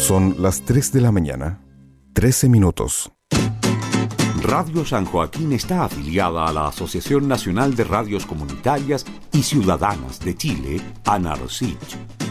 Son las 3 de la mañana, 13 minutos. Radio San Joaquín está afiliada a la Asociación Nacional de Radios Comunitarias y Ciudadanas de Chile, ANARCICH.